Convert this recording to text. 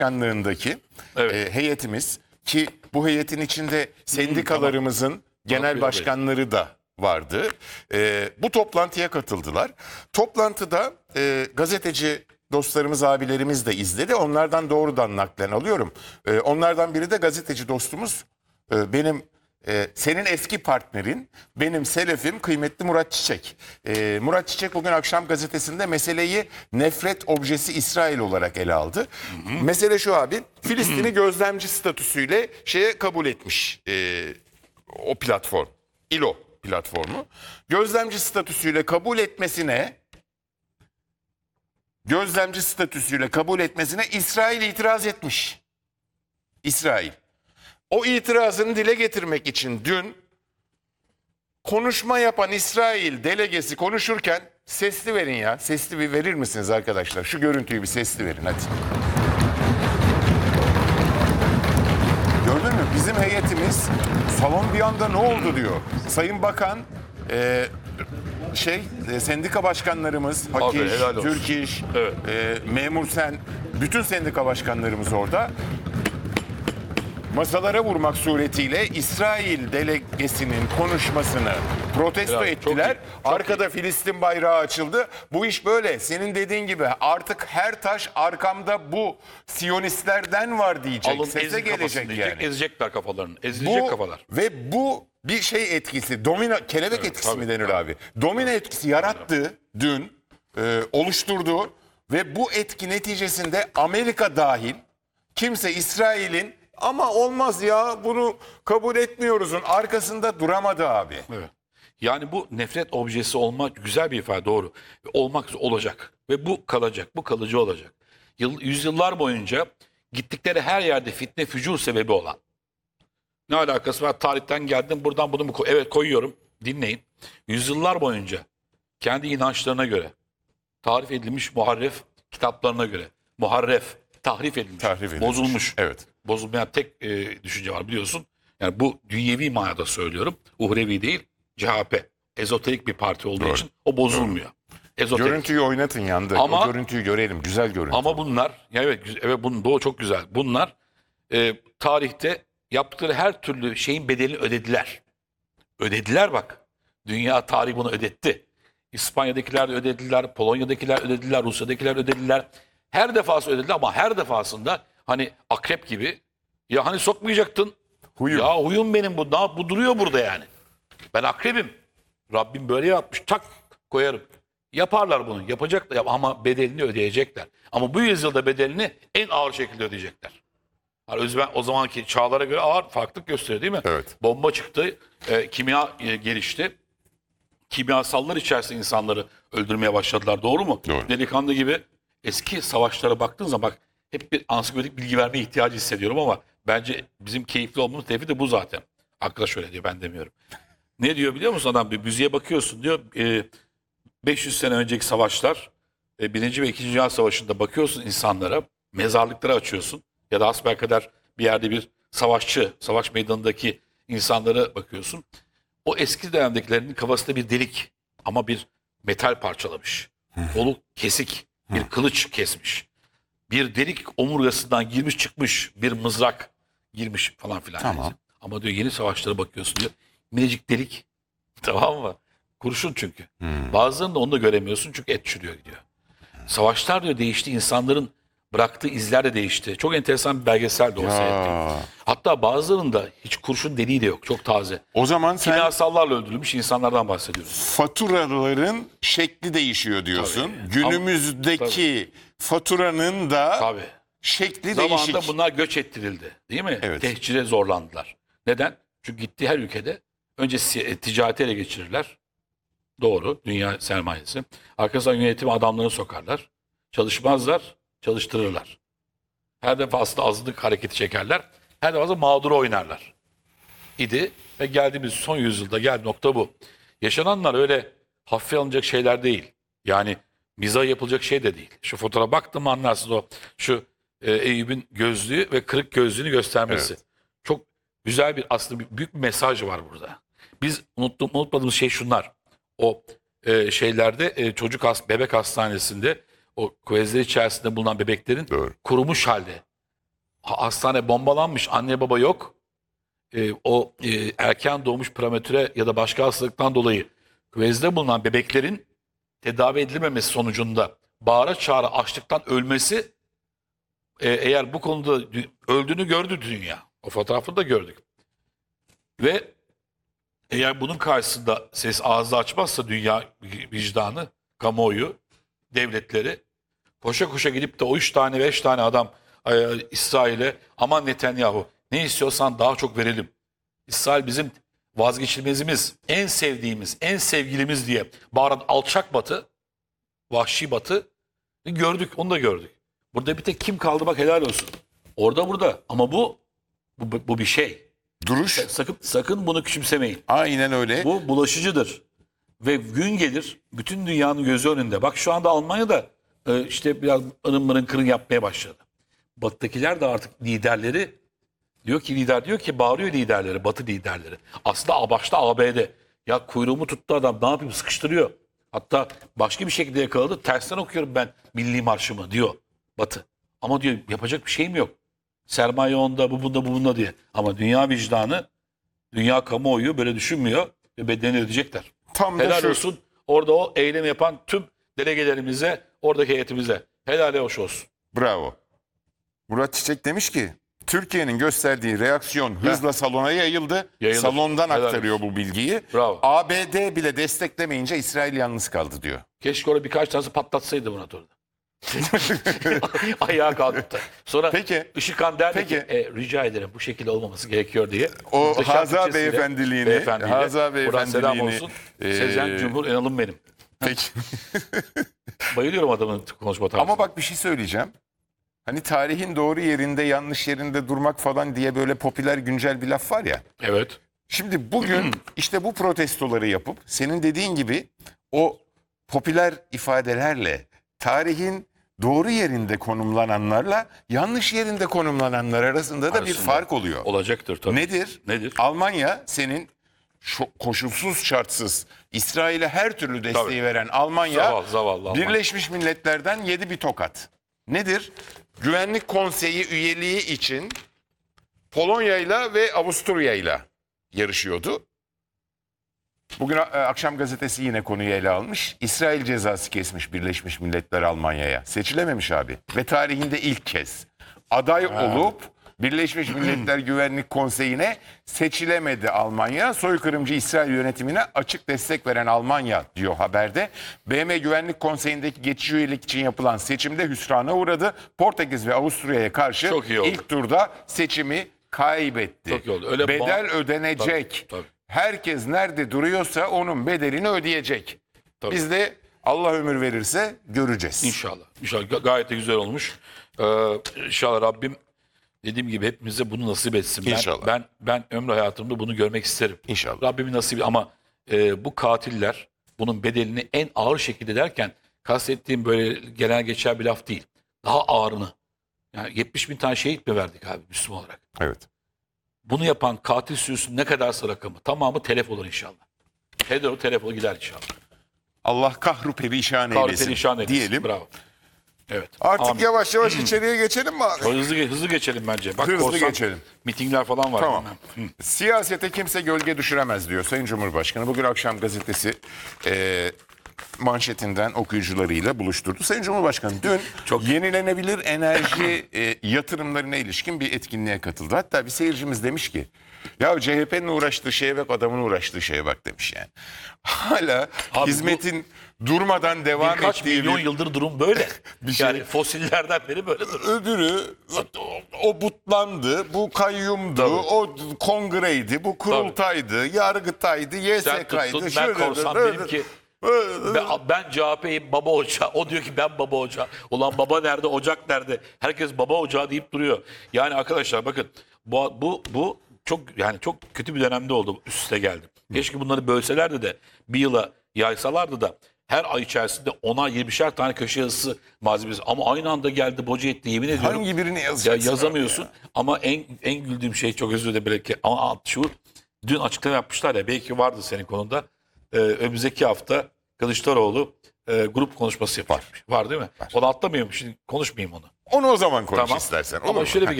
Başkanlığındaki Evet. heyetimiz, ki bu heyetin içinde sendikalarımızın genel Yapıyor, başkanları da vardı. Bu toplantıya katıldılar. Toplantıda gazeteci dostlarımız, abilerimiz de izledi. Onlardan doğrudan naklen alıyorum. Onlardan biri de gazeteci dostumuz, benim senin eski partnerin, benim selefim kıymetli Murat Çiçek. Murat Çiçek bugün akşam gazetesinde meseleyi nefret objesi İsrail olarak ele aldı. Mesele şu abi, Filistin'i gözlemci statüsüyle kabul etmiş o platform, İLO platformu. Gözlemci statüsüyle kabul etmesine İsrail itiraz etmiş. İsrail. O itirazını dile getirmek için dün konuşma yapan İsrail delegesi konuşurken, sesli verin ya. Sesli bir verir misiniz arkadaşlar? Şu görüntüyü bir sesli verin hadi. Gördün mü? Bizim heyetimiz salon bir anda ne oldu diyor. Sayın Bakan, sendika başkanlarımız, Hak İş, helal olsun. Türk İş, Evet. Memur Sen, bütün sendika başkanlarımız orada. Masalara vurmak suretiyle İsrail delegesinin konuşmasını protesto Helal, ettiler. çok iyi, çok Arkada Filistin bayrağı açıldı. Bu iş böyle. Senin dediğin gibi artık her taş arkamda bu Siyonistlerden var diyecek. Alın Sese ezin gelecek kafasını diyecek, yani. ezecekler kafalarını. Ezilecek kafalar. Ve bu bir şey etkisi, kelebek etkisi tabii, mi denir tabii. abi? Domino etkisi yarattı dün, oluşturdu ve bu etki neticesinde Amerika dahil kimse İsrail'in ama olmaz ya bunu kabul etmiyoruz'un arkasında duramadı abi. Evet. Yani bu nefret objesi olmak güzel bir ifade, doğru. Olmak olacak ve bu kalacak, bu kalıcı olacak. Yüzyıllar boyunca gittikleri her yerde fitne fücur sebebi olan. Ne alakası var? Tarihten geldim, buradan bunu mu Evet, koyuyorum. Dinleyin. Yüzyıllar boyunca kendi inançlarına göre tarif edilmiş muharref kitaplarına göre tahrif edilmiş, bozulmuş. Evet. Bozulmayan tek düşünce var, biliyorsun. Yani bu dünyevi manada söylüyorum. Uhrevi değil, CHP. Ezoterik bir parti olduğu Doğru. için o bozulmuyor. Ezoterik. Görüntüyü oynatın yanda. Ama- O görüntüyü görelim. Güzel görüntü. Ama bunlar, evet bu çok güzel. Bunlar tarihte yaptıkları her türlü şeyin bedelini ödediler. Ödediler bak. Dünya tarihi bunu ödetti. İspanya'dakiler de ödediler, Polonya'dakiler ödediler, Rusya'dakiler ödediler. Her defasında ödediler ama her defasında hani akrep gibi, ya hani sokmayacaktın. Huyum. Ya huyum benim bu. Bu duruyor burada yani. Ben akrebim. Rabbim böyle yapmış. Tak koyarım. Yaparlar bunu. Yapacaklar ama bedelini ödeyecekler. Ama bu yüzyılda bedelini en ağır şekilde ödeyecekler. Yani o zamanki çağlara göre ağır farklılık gösteriyor değil mi? Evet. Bomba çıktı. Kimya gelişti. Kimyasallar içerisinde insanları öldürmeye başladılar. Doğru mu? Doğru. Delikanlı gibi eski savaşlara baktığın zaman bak, hep bir ansiklopedik bilgi vermeye ihtiyacı hissediyorum ama bence bizim keyifli olmamız sebebi de bu zaten. Arkadaş öyle diyor, ben demiyorum. Ne diyor biliyor musun adam? Bir müziğe bakıyorsun diyor. 500 sene önceki savaşlar, Birinci ve İkinci Dünya Savaşı'nda bakıyorsun insanlara, mezarlıkları açıyorsun. Ya da hasbelkader bir yerde bir savaş meydanındaki insanlara bakıyorsun. O eski dönemdekilerin kafasında bir delik ama bir metal parçalamış. Kolu kesik, bir kılıç kesmiş. Bir delik omurgasından girmiş çıkmış, bir mızrak girmiş falan filan. Tamam. Yani. Ama diyor yeni savaşlara bakıyorsun diyor. Minicik delik. Tamam mı? Kurşun çünkü. Bazılarını da onu da göremiyorsun çünkü et çürüyor gidiyor. Savaşlar diyor değişti. İnsanların bıraktığı izler de değişti. Çok enteresan bir belgesel de o seyrettim. Hatta bazılarında hiç kurşun deliği de yok. Çok taze. O zaman sen Kimyasallarla öldürülmüş insanlardan bahsediyoruz. faturaların şekli değişiyor diyorsun. Tabii. Günümüzdeki faturanın da Tabii. şekli Zamanında değişik. bunlar göç ettirildi. Değil mi? Evet. Tehcire zorlandılar. Neden? Çünkü gittiği her ülkede önce ticareti ele geçirirler. Doğru. Dünya sermayesi. Arkasından yönetim adamlarını sokarlar. Çalışmazlar, çalıştırırlar. Her defasında azınlık hareketi çekerler. Her defasında mağduru oynarlar. İdi ve geldiğimiz son yüzyılda geldiği nokta bu. Yaşananlar öyle hafife alınacak şeyler değil. Yani mizah yapılacak şey de değil. Şu fotoğrafa baktım anlarsınız o. Şu Eyüp'ün gözlüğü ve kırık gözlüğünü göstermesi. Evet. Çok güzel bir, aslında büyük bir mesaj var burada. Biz unutmadığımız şey şunlar. O şeylerde bebek hastanesinde o küvezler içerisinde bulunan bebeklerin Doğru. kurumuş halde hastane bombalanmış, anne baba yok. Erken doğmuş prematüre ya da başka hastalıktan dolayı küvezde bulunan bebeklerin tedavi edilmemesi sonucunda bağıra çağıra açlıktan ölmesi, eğer bu konuda öldüğünü gördü dünya. O fotoğrafını da gördük. Ve eğer bunun karşısında ses ağzı açmazsa dünya vicdanı, kamuoyu, devletleri koşa koşa gidip de o 3 tane 5 tane adam İsrail'e, aman Netanyahu ne istiyorsan daha çok verelim. İsrail bizim vazgeçilmezimiz, en sevdiğimiz, en sevgilimiz diye bağıran alçak batı, vahşi batı gördük, onu da gördük. Burada bir tek kim kaldı bak, helal olsun. Orada burada, ama bu bir şey. Duruş. Sakın bunu küçümsemeyin. Aynen öyle. Bu bulaşıcıdır. Ve gün gelir bütün dünyanın gözü önünde. Bak şu anda Almanya'da işte biraz ırın mırın kırın yapmaya başladı. Batı'dakiler de artık liderleri lider diyor ki bağırıyor liderleri, Batı liderleri. Aslında başta ABD. Ya kuyruğumu tuttu adam, ne yapayım, sıkıştırıyor. Hatta başka bir şekilde yakaladı. Tersten okuyorum ben Milli Marşımı diyor Batı. Ama diyor yapacak bir şeyim yok. Sermaye onda, bu bunda, bu bunda diye. Ama dünya vicdanı, dünya kamuoyu böyle düşünmüyor ve bedelini ödeyecekler. Tam da Helal şu. olsun orada o eylem yapan tüm delegelerimize, oradaki heyetimize. Helal hoş olsun. Bravo. Murat Çiçek demiş ki Türkiye'nin gösterdiği reaksiyon hızla salona yayıldı. Yayılır. Salondan Helal aktarıyor olsun. bu bilgiyi. Bravo. ABD bile desteklemeyince İsrail yalnız kaldı diyor. Keşke orada birkaç tanesi patlatsaydı Murat orada. Ayağa kalkıp da. Sonra Peki. Işıkhan derdi Peki. ki rica ederim bu şekilde olmaması gerekiyor diye. O Muhteşem Haza Türkçesiyle, beyefendiliğini, Haza buradan selam beyefendiliğini, olsun. Sezen Cumhur Enal'ım benim. Peki. Bayılıyorum adamın konuşma tarzına. Ama bak bir şey söyleyeceğim. Hani tarihin doğru yerinde yanlış yerinde durmak falan diye böyle popüler güncel bir laf var ya. Evet. Şimdi bugün işte bu protestoları yapıp senin dediğin gibi o popüler ifadelerle tarihin doğru yerinde konumlananlarla yanlış yerinde konumlananlar arasında da bir Arasında. fark oluyor. Olacaktır tabii. Nedir? Nedir? Almanya senin koşulsuz şartsız İsrail'e her türlü desteği Tabii. veren Almanya Zavallı Almanya. Birleşmiş Milletler'den yedi bir tokat. Nedir? Güvenlik Konseyi üyeliği için Polonya'yla ve Avusturya'yla yarışıyordu. Bugün akşam gazetesi yine konuyu ele almış. İsrail cezası kesmiş Birleşmiş Milletler Almanya'ya. Seçilememiş abi. Ve tarihinde ilk kez aday olup Birleşmiş Milletler Güvenlik Konseyi'ne seçilemedi Almanya. Soykırımcı İsrail yönetimine açık destek veren Almanya diyor haberde. BM Güvenlik Konseyi'ndeki geçici üyelik için yapılan seçimde hüsrana uğradı. Portekiz ve Avusturya'ya karşı Çok iyi oldu. ilk turda seçimi kaybetti. Çok iyi oldu. Öyle bedel ödenecek. Tabii. Herkes nerede duruyorsa onun bedelini ödeyecek. Tabii. Biz de Allah ömür verirse göreceğiz. İnşallah. İnşallah gayet de güzel olmuş. İnşallah Rabbim dediğim gibi hepimize bunu nasip etsin. İnşallah. Ben ömrü hayatımda bunu görmek isterim. İnşallah. Rabbimin nasibi, ama bu katiller bunun bedelini en ağır şekilde derken kastettiğim böyle genel geçer bir laf değil. Daha ağırını. Yani 70 bin tane şehit mi verdik abi Müslüman olarak? Evet. Bunu yapan katil sürüsünün ne kadarsa rakamı tamamı telef olur inşallah. Heder telef olur gider inşallah. Allah kahru perişan Kahru eylesin perişan eylesin. diyelim. Bravo. Evet. Artık Amin. yavaş yavaş içeriye geçelim mi abi? Hızlı geçelim bence. Bak, Hızlı korsan geçelim. mitingler falan var. Tamam. Bilmem. Siyasete kimse gölge düşüremez diyor Sayın Cumhurbaşkanı. Bugün akşam gazetesi manşetinden okuyucularıyla buluşturdu. Sayın Cumhurbaşkanı dün yenilenebilir enerji yatırımlarına ilişkin bir etkinliğe katıldı. Hatta bir seyircimiz demiş ki ya CHP'nin uğraştığı şeye bak, adamın uğraştığı şeye bak demiş yani. Hala Abi hizmetin durmadan devam Birkaç ettiği milyon bir yıldır durum böyle. bir şey. Yani fosillerden beri böyle durum. öbürü o butlandı, bu kayyumdu, Tabii. o kongreydi, bu kurultaydı, yargıtaydı, Sen YSK'ydı. tuttun, ben korsan, benimki. Ben CHP'yi baba ocağı. O diyor ki ben baba ocağı. Ulan baba nerede, ocak nerede? Herkes baba ocağı deyip duruyor. Yani arkadaşlar bakın bu çok kötü bir dönemde oldu, üst üste geldi. Keşke bunları bölselerdi de bir yıla yaysalardı da her ay içerisinde 10'a 20'şer tane köşe yazısı malzemesi. Ama aynı anda geldi boca etti, yemin ediyorum. Hangi birini Ya yazacaksın? yazamıyorsun ama en güldüğüm şey, çok özür dilerim belki, ama şu dün açıklama yapmışlar ya, belki vardı senin konuda. Önümüzdeki hafta Kılıçdaroğlu grup konuşması yapacak. Var değil mi? Onu atlamıyorum, şimdi konuşmayayım onu. Onu o zaman konuş Tamam. istersen. Olur Ama mu? şöyle bir